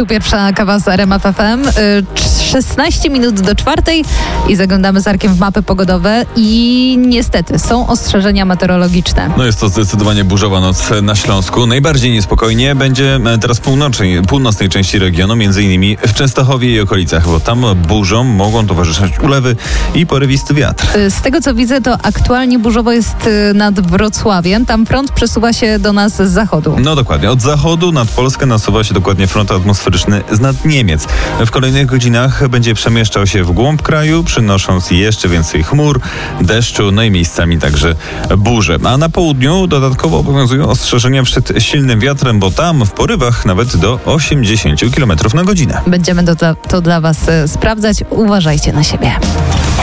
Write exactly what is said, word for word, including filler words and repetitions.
Tu pierwsza kawa z R M F F M. szesnaście minut do czwartej i zaglądamy z Arkiem w mapy pogodowe i niestety są ostrzeżenia meteorologiczne. No jest to zdecydowanie burzowa noc na Śląsku. Najbardziej niespokojnie będzie teraz w północnej, północnej części regionu, między innymi w Częstochowie i okolicach, bo tam burzom mogą towarzyszyć ulewy i porywisty wiatr. Z tego co widzę, to aktualnie burzowo jest nad Wrocławiem. Tam front przesuwa się do nas z zachodu. No dokładnie. Od zachodu nad Polskę nasuwa się dokładnie front atmosferyczny z nad Niemiec. W kolejnych godzinach będzie przemieszczał się w głąb kraju, przynosząc jeszcze więcej chmur, deszczu, no i miejscami także burze. A na południu dodatkowo obowiązują ostrzeżenia przed silnym wiatrem, bo tam w porywach nawet do osiemdziesiąt kilometrów na godzinę. Będziemy to, to dla Was sprawdzać. Uważajcie na siebie.